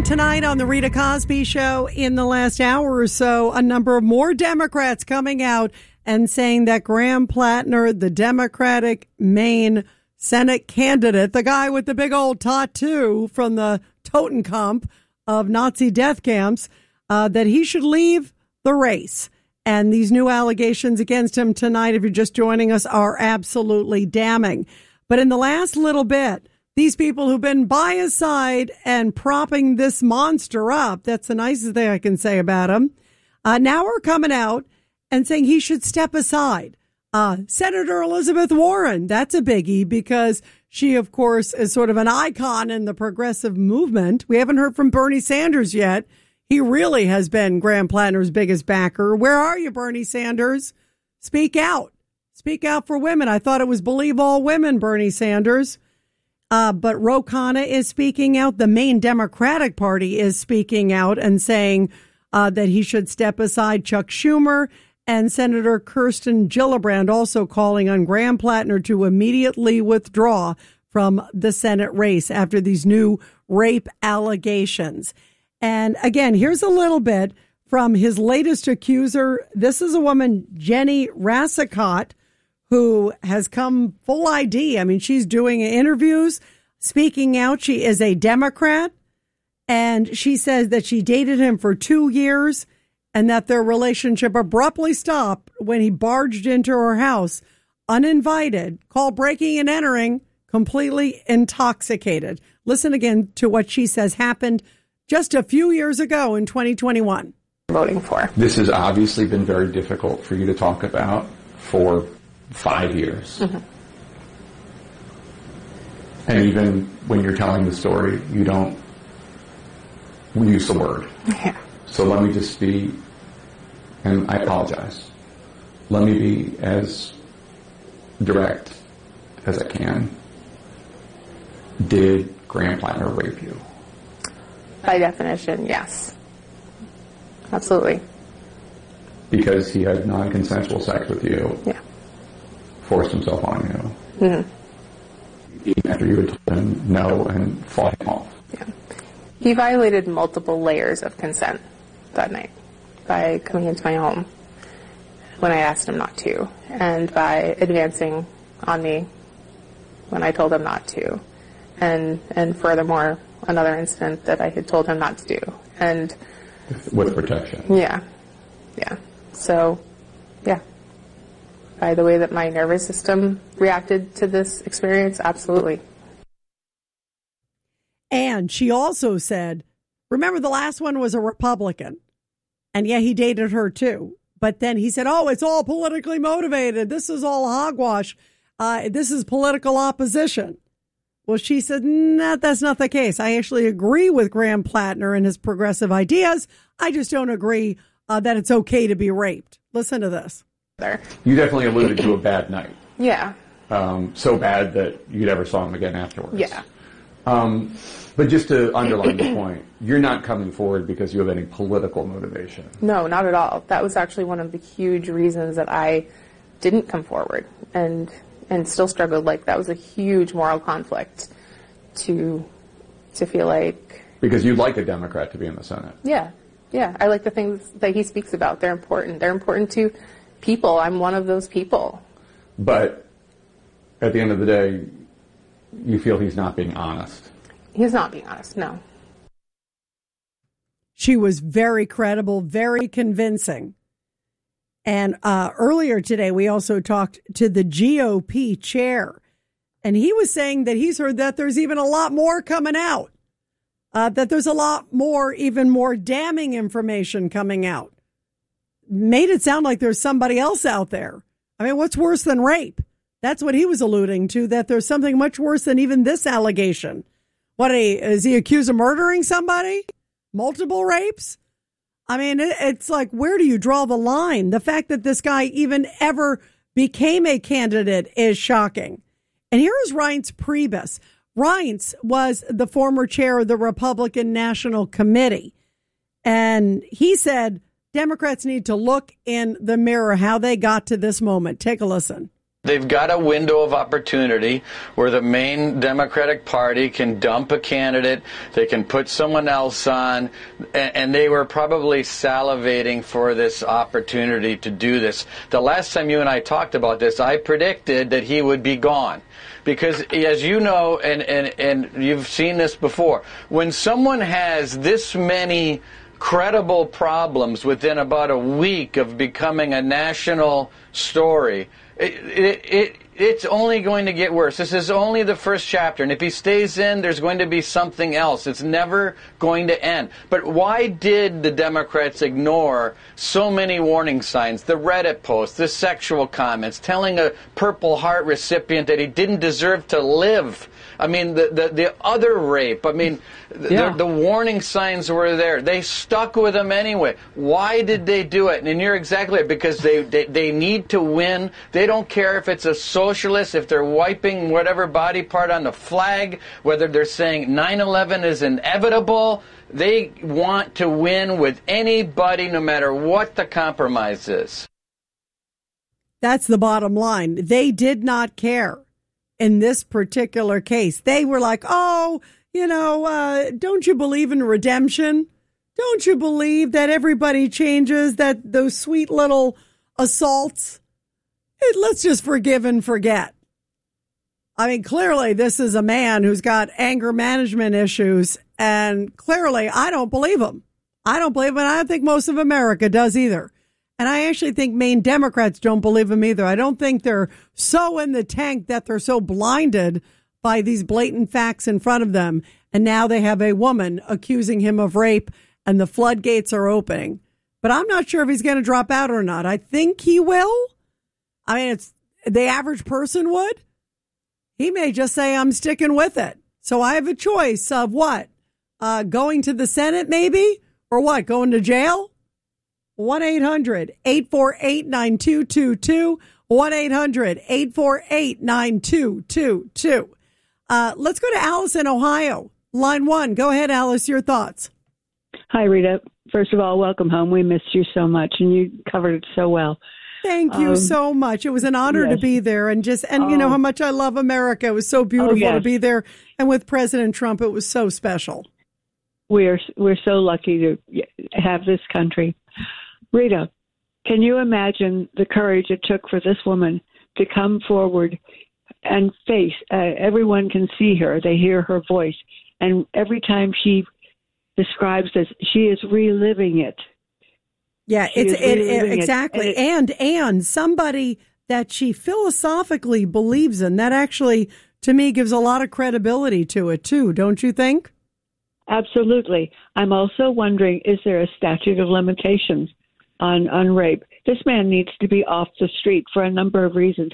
tonight on the Rita Cosby Show. In the last hour or so, a number of more Democrats coming out and saying that Graham Plattner, the Democratic Maine Senate candidate, the guy with the big old tattoo from the Totenkopf of Nazi death camps, that he should leave the race. And these new allegations against him tonight, if you're just joining us, are absolutely damning. But in the last little bit, these people who've been by his side and propping this monster up, that's the nicest thing I can say about him, now are coming out and saying he should step aside. Senator Elizabeth Warren, that's a biggie because she, of course, is sort of an icon in the progressive movement. We haven't heard from Bernie Sanders yet. He really has been Graham Plattner's biggest backer. Where are you, Bernie Sanders? Speak out. Speak out for women. I thought it was Believe All Women, Bernie Sanders. But Ro Khanna is speaking out. The Maine Democratic Party is speaking out and saying that he should step aside. Chuck Schumer and Senator Kirsten Gillibrand also calling on Graham Plattner to immediately withdraw from the Senate race after these new rape allegations. And again, here's a little bit from his latest accuser. This is a woman, Jenny Rassicot, who has come full ID. I mean, she's doing interviews, speaking out. She is a Democrat, and she says that she dated him for 2 years and that their relationship abruptly stopped when he barged into her house uninvited, called breaking and entering, completely intoxicated. Listen again to what she says happened just a few years ago in 2021. Voting for. This has obviously been very difficult for you to talk about for 5 years. Mm-hmm. And even when you're telling the story, you don't use the word. Yeah. So let me just be, and I apologize, let me be as direct as I can. Did Graham Plattner rape you? By definition, yes. Absolutely. Because he had non-consensual sex with you. Yeah. Forced himself on you. Mm-hmm. Even after you had told him no and fought him off. Yeah. He violated multiple layers of consent that night by coming into my home when I asked him not to, and by advancing on me when I told him not to, and furthermore, another incident that I had told him not to do. And with protection. Yeah. Yeah. So, yeah. By the way that my nervous system reacted to this experience, absolutely. And she also said, remember the last one was a Republican. And yeah, he dated her too. But then he said, oh, it's all politically motivated. This is all hogwash. This is political opposition. Well, she said, nah, that's not the case. I actually agree with Graham Plattner and his progressive ideas. I just don't agree that it's okay to be raped. Listen to this. You definitely alluded to a bad night. Yeah. So bad that you never saw him again afterwards. Yeah. But just to underline the point, you're not coming forward because you have any political motivation. No, not at all. That was actually one of the huge reasons that I didn't come forward and still struggled. Like, that was a huge moral conflict to feel like... Because you'd like a Democrat to be in the Senate. Yeah. Yeah. I like the things that he speaks about. They're important. They're important to people. I'm one of those people. But at the end of the day, you feel he's not being honest. He's not being honest, no. She was very credible, very convincing. And earlier today, we also talked to the GOP chair, and he was saying that he's heard that there's even a lot more coming out, that there's a lot more, even more damning information coming out. Made it sound like there's somebody else out there. I mean, what's worse than rape? That's what he was alluding to, that there's something much worse than even this allegation. Is he accused of murdering somebody? Multiple rapes? I mean, it's like, where do you draw the line? The fact that this guy even ever became a candidate is shocking. And here is Reince Priebus. Reince was the former chair of the Republican National Committee. And he said Democrats need to look in the mirror how they got to this moment. Take a listen. They've got a window of opportunity where the main Democratic Party can dump a candidate, they can put someone else on, and they were probably salivating for this opportunity to do this. The last time you and I talked about this, I predicted that he would be gone. Because, as you know, and you've seen this before, when someone has this many credible problems within about a week of becoming a national story, it's only going to get worse. This is only the first chapter, and if he stays in, there's going to be something else. It's never going to end. But why did the Democrats ignore so many warning signs? The Reddit posts, the sexual comments, telling a Purple Heart recipient that he didn't deserve to live. I mean, the other rape. I mean, the warning signs were there. They stuck with him anyway. Why did they do it? And you're exactly right, because they need to win. They don't care if it's a socialist, if they're wiping whatever body part on the flag, whether they're saying 9/11 is inevitable. They want to win with anybody, no matter what the compromise is. That's the bottom line. They did not care. In this particular case, they were like, oh, don't you believe in redemption? Don't you believe that everybody changes, that those sweet little assaults? Let's just forgive and forget. I mean, clearly this is a man who's got anger management issues, and clearly I don't believe him. I don't believe him, and I don't think most of America does either. And I actually think Maine Democrats don't believe him either. I don't think they're so in the tank that they're so blinded by these blatant facts in front of them. And now they have a woman accusing him of rape, and the floodgates are opening. But I'm not sure if he's going to drop out or not. I think he will. I mean, it's the average person would. He may just say, I'm sticking with it. So I have a choice of what? Going to the Senate maybe? Or what? Going to jail? 1-800-848-9222. 1-800-848-9222. Let's go to Alice in Ohio. Line 1. Go ahead, Alice. Your thoughts. Hi, Rita. First of all, welcome home. We missed you so much, and you covered it so well. Thank you so much. It was an honor to be there, and you know how much I love America. It was so beautiful to be there, and with President Trump, it was so special. We're so lucky to have this country. Rita, can you imagine the courage it took for this woman to come forward and face? Everyone can see her; they hear her voice, and every time she describes this, she is reliving it. Yeah, exactly. And somebody that she philosophically believes in, that actually, to me, gives a lot of credibility to it, too. Don't you think? Absolutely. I'm also wondering, is there a statute of limitations on rape? This man needs to be off the street for a number of reasons.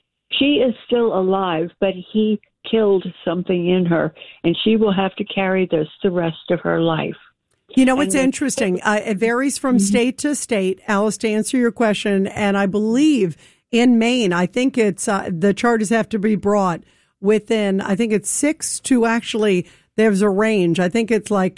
She is still alive, but he killed something in her, and she will have to carry this the rest of her life. You know, it's interesting. It varies from state to state, Alice, to answer your question. And I believe in Maine, I think it's the charges have to be brought within, I think it's 6 to actually, there's a range. I think it's like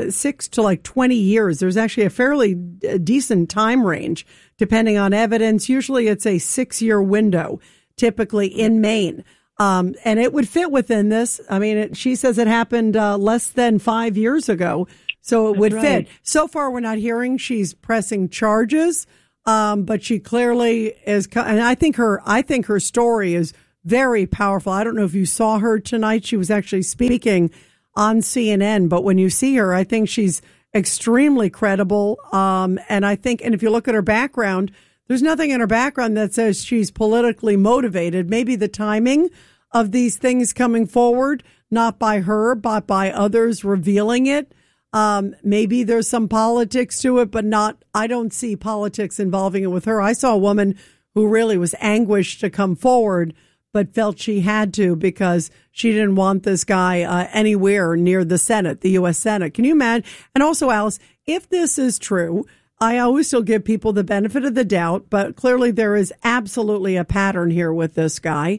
6 to like 20 years. There's actually a fairly decent time range, depending on evidence. Usually it's a 6-year window, typically in Maine. And it would fit within this. I mean, she says it happened less than 5 years ago. So it would fit. So far, we're not hearing she's pressing charges, but she clearly is. And I think her story is very powerful. I don't know if you saw her tonight. She was actually speaking on CNN. But when you see her, I think she's extremely credible. And if you look at her background, there's nothing in her background that says she's politically motivated. Maybe the timing of these things coming forward, not by her, but by others revealing it. Maybe there's some politics to it, but I don't see politics involving it with her. I saw a woman who really was anguished to come forward, but felt she had to because she didn't want this guy anywhere near the Senate, the U.S. Senate. Can you imagine? And also, Alice, if this is true, I always still give people the benefit of the doubt, but clearly there is absolutely a pattern here with this guy.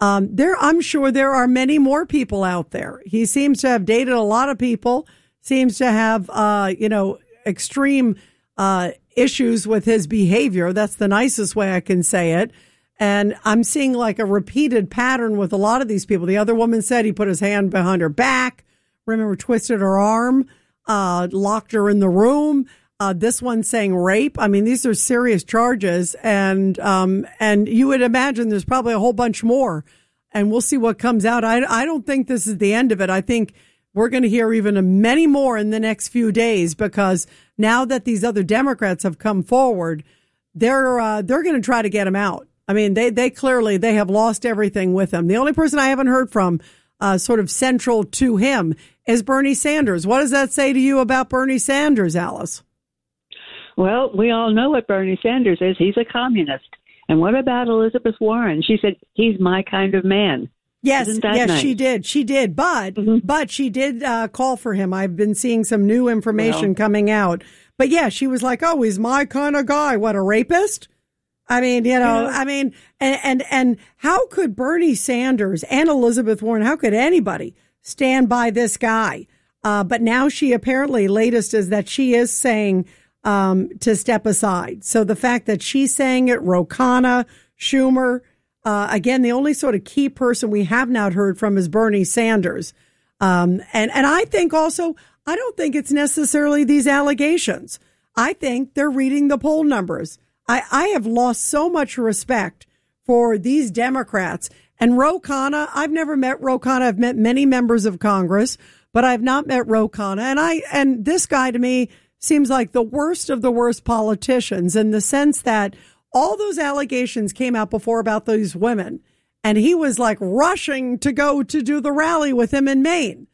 I'm sure there are many more people out there. He seems to have dated a lot of people. Seems to have, extreme issues with his behavior. That's the nicest way I can say it. And I'm seeing like a repeated pattern with a lot of these people. The other woman said he put his hand behind her back, remember, twisted her arm, locked her in the room. This one saying rape. I mean, these are serious charges. And you would imagine there's probably a whole bunch more. And we'll see what comes out. I don't think this is the end of it. I think we're going to hear even many more in the next few days, because now that these other Democrats have come forward, they're going to try to get him out. I mean, they clearly have lost everything with him. The only person I haven't heard from sort of central to him is Bernie Sanders. What does that say to you about Bernie Sanders, Alice? Well, we all know what Bernie Sanders is. He's a communist. And what about Elizabeth Warren? She said, he's my kind of man. Yes, nice? She did. But she did call for him. I've been seeing some new information coming out. But yeah, she was like, oh, he's my kind of guy. What, a rapist? I mean, and how could Bernie Sanders and Elizabeth Warren, how could anybody stand by this guy? But now she apparently, latest is that she is saying to step aside. So the fact that she's saying it, Ro Khanna, Schumer, again, the only sort of key person we have not heard from is Bernie Sanders. And I think also, I don't think it's necessarily these allegations. I think they're reading the poll numbers. I have lost so much respect for these Democrats. And Ro Khanna, I've never met Ro Khanna. I've met many members of Congress, but I've not met Ro Khanna. And this guy to me seems like the worst of the worst politicians, in the sense that all those allegations came out before about those women. And he was like rushing to go to do the rally with him in Maine.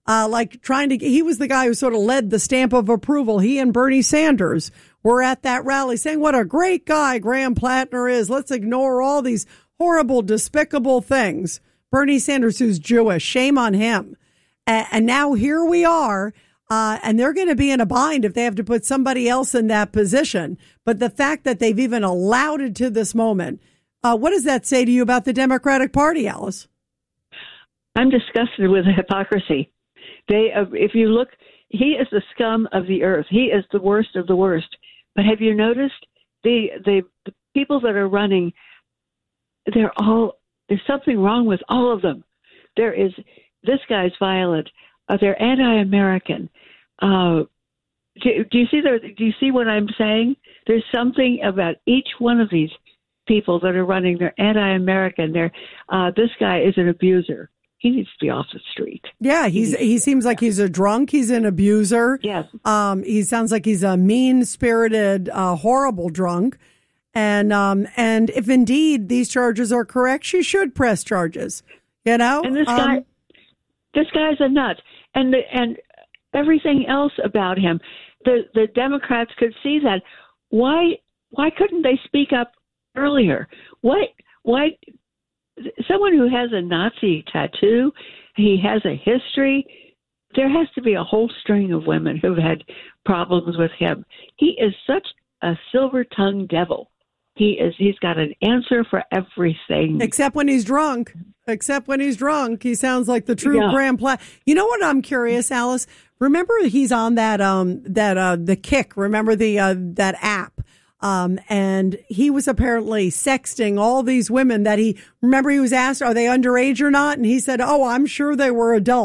He was the guy who sort of led the stamp of approval. He and Bernie Sanders were at that rally saying what a great guy Graham Plattner is. Let's ignore all these horrible, despicable things. Bernie Sanders, who's Jewish, shame on him. And now here we are. And they're going to be in a bind if they have to put somebody else in that position. But the fact that they've even allowed it to this moment, what does that say to you about the Democratic Party, Alice? I'm disgusted with the hypocrisy. If you look, he is the scum of the earth. He is the worst of the worst. But have you noticed the people that are running? There's something wrong with all of them. This guy's violent. They're anti-American. Do you see what I'm saying? There's something about each one of these people that are running. They're anti-American. This guy is an abuser. He needs to be off the street. Yeah, he seems like he's a drunk. He's an abuser. Yes. He sounds like he's a mean-spirited, horrible drunk. And if indeed these charges are correct, she should press charges. You know. And this guy's a nut. And everything else about him, the Democrats could see that. Why couldn't they speak up earlier? Why someone who has a Nazi tattoo, he has a history. There has to be a whole string of women who've had problems with him. He is such a silver-tongued devil. He's got an answer for everything. Except when he's drunk. He sounds like the true Graham Platt. You know what I'm curious, Alice? Remember he's on that the Kick, remember that app? And he was apparently sexting all these women that he was asked, are they underage or not? And he said, oh, I'm sure they were adults.